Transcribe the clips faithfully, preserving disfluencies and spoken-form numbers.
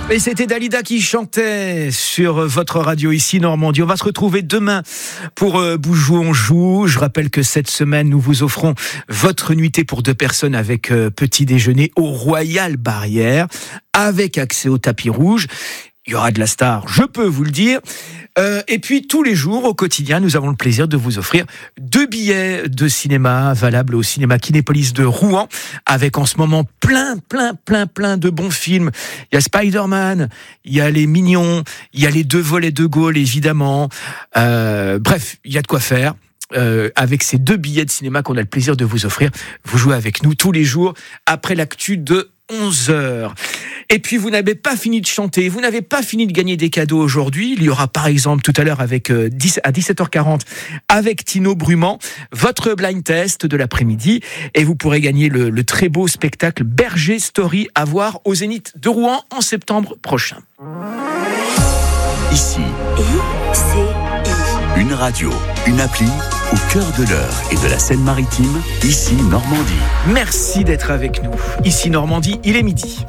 Et c'était Dalida qui chantait sur votre radio ici Normandie. On va se retrouver demain pour euh, Boujou on joue. Je rappelle que cette semaine, nous vous offrons votre nuitée pour deux personnes avec euh, petit déjeuner au Royal Barrière, avec accès au tapis rouge. Il y aura de la star, je peux vous le dire. Euh, et puis, tous les jours, au quotidien, nous avons le plaisir de vous offrir deux billets de cinéma valables au cinéma Kinépolis de Rouen, avec en ce moment plein, plein, plein, plein de bons films. Il y a Spider-Man, il y a Les Mignons, il y a Les Deux volets de Gaulle, évidemment. Euh, bref, il y a de quoi faire. Euh, avec ces deux billets de cinéma qu'on a le plaisir de vous offrir. Vous jouez avec nous tous les jours après l'actu de onze heures. Et puis vous n'avez pas fini de chanter, vous n'avez pas fini de gagner des cadeaux aujourd'hui. Il y aura par exemple tout à l'heure avec euh, dix, à dix-sept heures quarante avec Tino Brumand, votre blind test de l'après-midi, et vous pourrez gagner le, le très beau spectacle Berger Story à voir au Zénith de Rouen en septembre prochain. Ici, I, C, I. Une radio, une appli au cœur de l'Eure et de la Seine-Maritime, ici Normandie. Merci d'être avec nous. Ici Normandie, il est midi.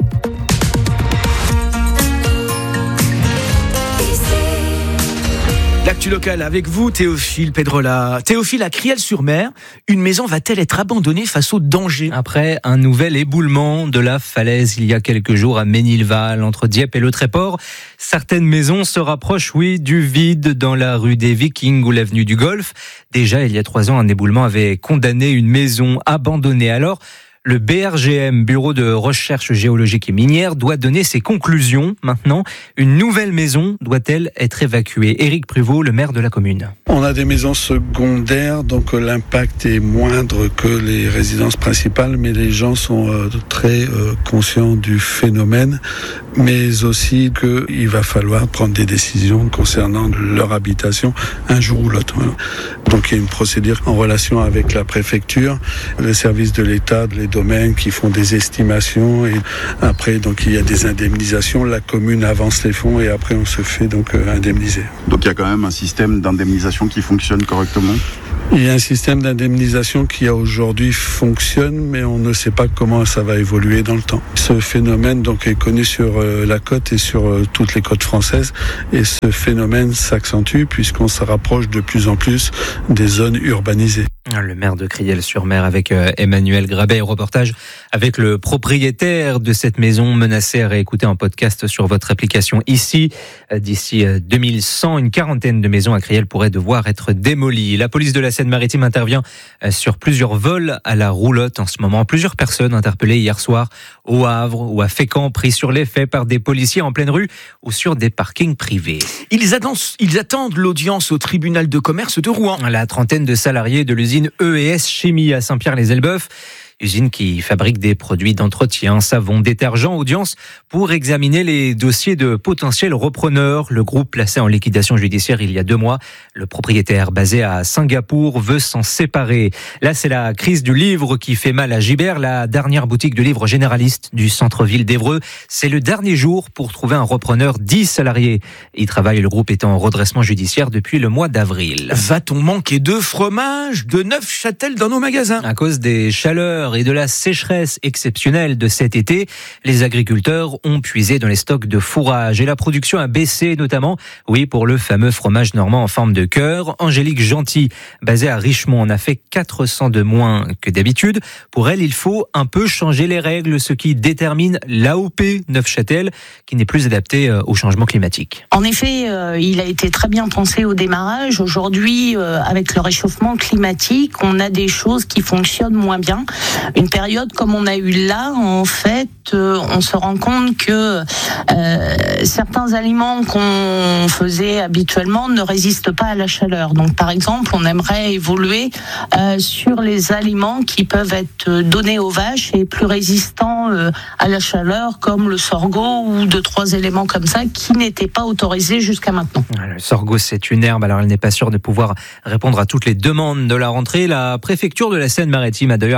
L'actu locale avec vous, Théophile Pedrola. Théophile, à Criel-sur-Mer, une maison va-t-elle être abandonnée face au danger ? Après un nouvel éboulement de la falaise il y a quelques jours à Ménilval, entre Dieppe et le Tréport, certaines maisons se rapprochent, oui, du vide dans la rue des Vikings ou l'avenue du Golfe. Déjà, il y a trois ans, un éboulement avait condamné une maison abandonnée. Alors, le B R G M, Bureau de recherche géologique et minière, doit donner ses conclusions. Maintenant, une nouvelle maison doit-elle être évacuée ? Éric Pruvot, le maire de la commune. On a des maisons secondaires, donc l'impact est moindre que les résidences principales, mais les gens sont euh, très euh, conscients du phénomène, mais aussi qu'il va falloir prendre des décisions concernant leur habitation un jour ou l'autre. Donc il y a une procédure en relation avec la préfecture, le service de l'État, les domaines qui font des estimations, et après donc il y a des indemnisations, la commune avance les fonds et après on se fait donc euh, indemniser. Donc il y a quand même un système d'indemnisation qui fonctionne correctement ? Il y a un système d'indemnisation qui aujourd'hui fonctionne, mais on ne sait pas comment ça va évoluer dans le temps. Ce phénomène donc est connu sur euh, la côte et sur euh, toutes les côtes françaises, et ce phénomène s'accentue puisqu'on se rapproche de plus en plus des zones urbanisées. Le maire de Criel-sur-Mer avec Emmanuel Grabet, reportage avec le propriétaire de cette maison menacée à réécouter en podcast sur votre application ici. D'ici deux mille cent, une quarantaine de maisons à Criel pourraient devoir être démolies. La police de la Seine-Maritime intervient sur plusieurs vols à la roulotte en ce moment. Plusieurs personnes interpellées hier soir au Havre ou à Fécamp, pris sur les faits par des policiers en pleine rue ou sur des parkings privés. Ils attendent, ils attendent l'audience au tribunal de commerce de Rouen. La trentaine de salariés de l'usine E et S Chimie à Saint-Pierre-les-Elbeuf, usine qui fabrique des produits d'entretien, savon, détergents, audience pour examiner les dossiers de potentiels repreneurs. Le groupe placé en liquidation judiciaire il y a deux mois, le propriétaire basé à Singapour veut s'en séparer. Là, c'est la crise du livre qui fait mal à Gibert, la dernière boutique de livres généralistes du centre-ville d'Évreux. C'est le dernier jour pour trouver un repreneur, dix salariés. Y travaille, le groupe étant en redressement judiciaire depuis le mois d'avril. Va-t-on manquer de fromage de Neufchâtel dans nos magasins ? À cause des chaleurs et de la sécheresse exceptionnelle de cet été, les agriculteurs ont puisé dans les stocks de fourrage et la production a baissé, notamment, oui, pour le fameux fromage normand en forme de cœur. Angélique Gentil, basée à Richemont, en a fait quatre cents de moins que d'habitude. Pour elle, il faut un peu changer les règles, ce qui détermine l'A O P Neufchâtel, qui n'est plus adapté au changement climatique. En effet, euh, il a été très bien pensé au démarrage. Aujourd'hui, euh, avec le réchauffement climatique, on a des choses qui fonctionnent moins bien. Une période comme on a eu là, en fait, euh, on se rend compte que euh, certains aliments qu'on faisait habituellement ne résistent pas à la chaleur. Donc, par exemple, on aimerait évoluer euh, sur les aliments qui peuvent être donnés aux vaches et plus résistants euh, à la chaleur, comme le sorgho ou deux, trois éléments comme ça qui n'étaient pas autorisés jusqu'à maintenant. Le sorgho, c'est une herbe, alors elle n'est pas sûre de pouvoir répondre à toutes les demandes de la rentrée. La préfecture de la Seine-Maritime a d'ailleurs annoncé hier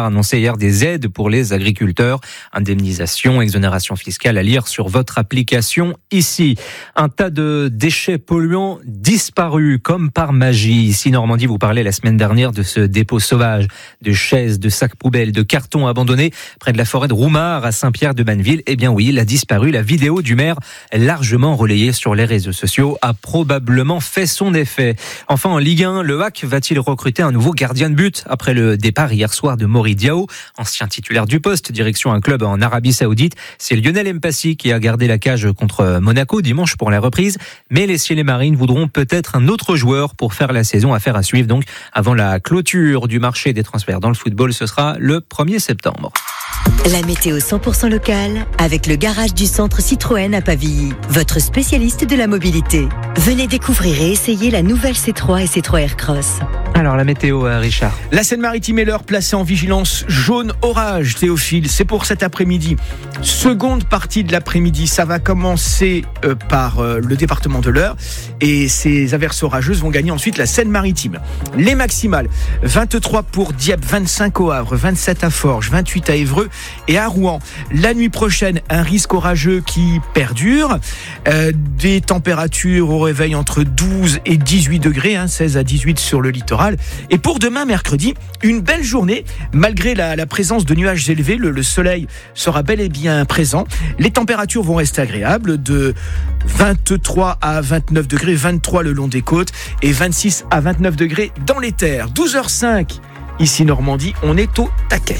derrière des aides pour les agriculteurs. Indemnisation, exonération fiscale à lire sur votre application ici. Un tas de déchets polluants disparus comme par magie. Ici, Normandie, vous parlez la semaine dernière de ce dépôt sauvage de chaises, de sacs poubelles, de cartons abandonnés près de la forêt de Roumard à Saint-Pierre-de-Banneville. Eh bien oui, il a disparu. La vidéo du maire, largement relayée sur les réseaux sociaux, a probablement fait son effet. Enfin, en Ligue un, le H A C va-t-il recruter un nouveau gardien de but après le départ hier soir de Mori Diao, ancien titulaire du poste, direction un club en Arabie Saoudite. C'est Lionel Mpassi qui a gardé la cage contre Monaco dimanche pour la reprise, mais les Ciel et Marines voudront peut-être un autre joueur pour faire la saison. Affaire à suivre donc avant la clôture du marché des transferts dans le football. Ce sera le premier septembre. La météo cent pour cent locale avec le garage du centre Citroën à Pavilly, votre spécialiste de la mobilité. Venez découvrir et essayer la nouvelle C trois et C trois Aircross. Alors la météo, Richard. La Seine-Maritime et l'Eure placée en vigilance jaune orage, Théophile. C'est pour cet après-midi. Seconde partie de l'après-midi, ça va commencer euh, par euh, le département de l'Eure et ces averses orageuses vont gagner ensuite la Seine-Maritime. Les maximales, vingt-trois pour Dieppe, vingt-cinq au Havre, vingt-sept à Forges, vingt-huit à Évreux et à Rouen. La nuit prochaine, un risque orageux qui perdure. Euh, des températures au réveil entre douze et dix-huit degrés, hein, seize à dix-huit sur le littoral. Et pour demain, mercredi, une belle journée. Malgré la, la présence de nuages élevés, le, le soleil sera bel et bien présent. Les températures vont rester agréables de vingt-trois à vingt-neuf degrés, vingt-trois le long des côtes et vingt-six à vingt-neuf degrés dans les terres. douze heures cinq, ici Normandie, on est au taquet.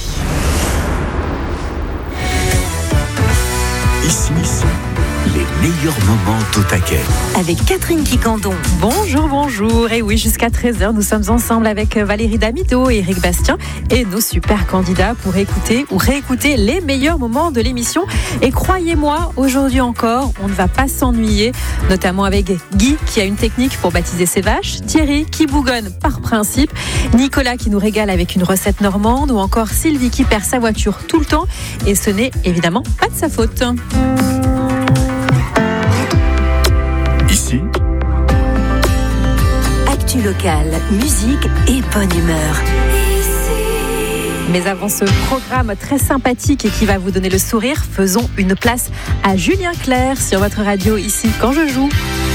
Ici, ici, les meilleurs moments d'Au Taquet. Avec Catherine Quicandon. Bonjour, bonjour. Et oui, jusqu'à treize heures, nous sommes ensemble avec Valérie Damido et Eric Bastien et nos super candidats pour écouter ou réécouter les meilleurs moments de l'émission. Et croyez-moi, aujourd'hui encore, on ne va pas s'ennuyer, notamment avec Guy qui a une technique pour baptiser ses vaches, Thierry qui bougonne par principe, Nicolas qui nous régale avec une recette normande ou encore Sylvie qui perd sa voiture tout le temps. Et ce n'est évidemment pas de sa faute. Ici, Actu locale, musique et bonne humeur. Mais avant ce programme très sympathique et qui va vous donner le sourire, faisons une place à Julien Clerc sur votre radio ici quand je joue.